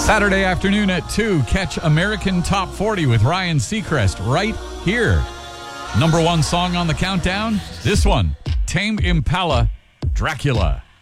Saturday afternoon at 2, catch American Top 40 with Ryan Seacrest right here. Number one song on the countdown, this one, Tame Impala, Dracula.